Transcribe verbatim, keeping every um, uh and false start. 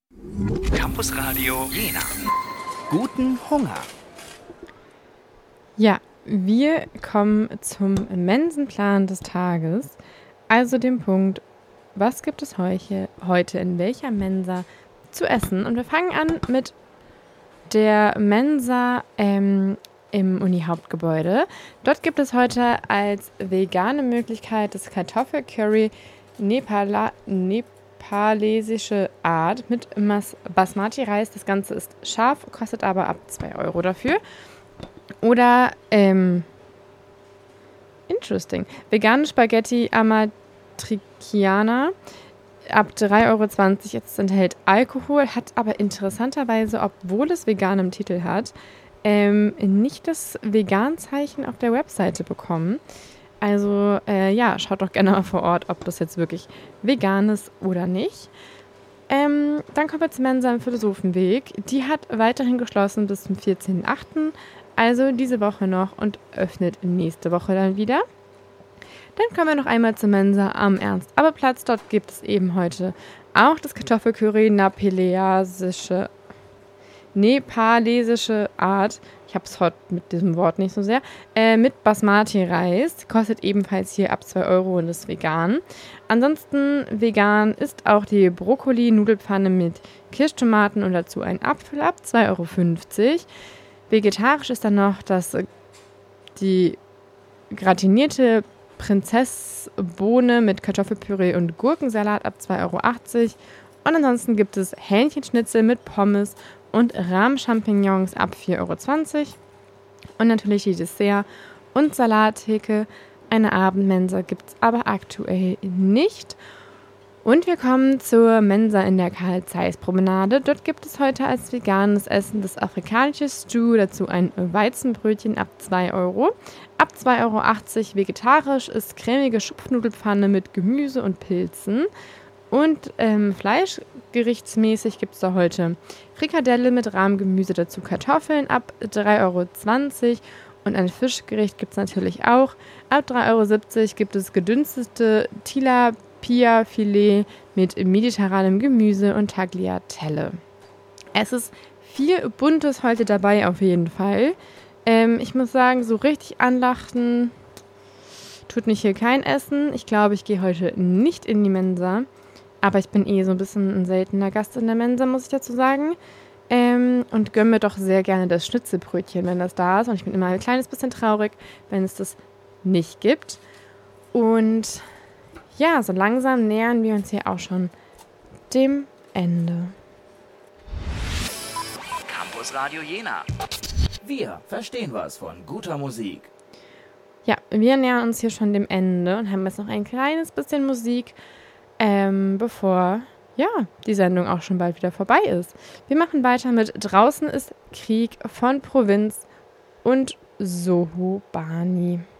Campus Radio Jena. Guten Hunger. Ja, wir kommen zum Mensenplan des Tages, also dem Punkt, was gibt es heute, heute in welcher Mensa zu essen? Und wir fangen an mit der Mensa ähm, im Uni-Hauptgebäude. Dort gibt es heute als vegane Möglichkeit das Kartoffelcurry Nepala, nepalesische Art mit Mas- Basmati-Reis. Das Ganze ist scharf, kostet aber ab zwei Euro dafür. Oder, ähm, interesting, vegane Spaghetti Amatriciana ab drei Euro zwanzig. Jetzt enthält Alkohol, hat aber interessanterweise, obwohl es vegan im Titel hat, ähm, nicht das Vegan-Zeichen auf der Webseite bekommen. Also, äh, ja, schaut doch gerne mal vor Ort, ob das jetzt wirklich vegan ist oder nicht. Ähm, dann kommen wir zur Mensa am Philosophenweg. Die hat weiterhin geschlossen bis zum vierzehnten achten Also diese Woche noch und öffnet nächste Woche dann wieder. Dann kommen wir noch einmal zur Mensa am Ernst-Abbe-Platz. Dort gibt es eben heute auch das Kartoffelcurry nepalesische, nepalesische Art. Ich habe es heute mit diesem Wort nicht so sehr. Äh, mit Basmati-Reis. Kostet ebenfalls hier ab zwei Euro und ist vegan. Ansonsten vegan ist auch die Brokkoli-Nudelpfanne mit Kirschtomaten und dazu ein Apfel ab zwei Euro fünfzig. Vegetarisch ist dann noch das, die gratinierte Prinzessbohne mit Kartoffelpüree und Gurkensalat ab zwei Euro achtzig. Und ansonsten gibt es Hähnchenschnitzel mit Pommes und Rahmchampignons ab vier Euro zwanzig. Und natürlich die Dessert- und Salattheke. Eine Abendmensa gibt es aber aktuell nicht. Und wir kommen zur Mensa in der Karl-Zeiss-Promenade. Dort gibt es heute als veganes Essen das afrikanische Stew, dazu ein Weizenbrötchen ab zwei Euro. Ab zwei Euro achtzig vegetarisch ist cremige Schupfnudelpfanne mit Gemüse und Pilzen. Und ähm, fleischgerichtsmäßig gibt es da heute Frikadelle mit Rahmgemüse, dazu Kartoffeln ab drei Euro zwanzig. Und ein Fischgericht gibt es natürlich auch. Ab drei Euro siebzig gibt es gedünstete Tilapia-Filet mit mediterranem Gemüse und Tagliatelle. Es ist viel Buntes heute dabei auf jeden Fall. Ähm, ich muss sagen, so richtig anlachen tut mich hier kein Essen. Ich glaube, ich gehe heute nicht in die Mensa. Aber ich bin eh so ein bisschen ein seltener Gast in der Mensa, muss ich dazu sagen. Ähm, und gönne mir doch sehr gerne das Schnitzelbrötchen, wenn das da ist. Und ich bin immer ein kleines bisschen traurig, wenn es das nicht gibt. Und ja, so langsam nähern wir uns hier auch schon dem Ende. Campus Radio Jena. Wir verstehen was von guter Musik. Ja, wir nähern uns hier schon dem Ende und haben jetzt noch ein kleines bisschen Musik, ähm, bevor ja, die Sendung auch schon bald wieder vorbei ist. Wir machen weiter mit Draußen ist Krieg von Provinz und Soho Bani.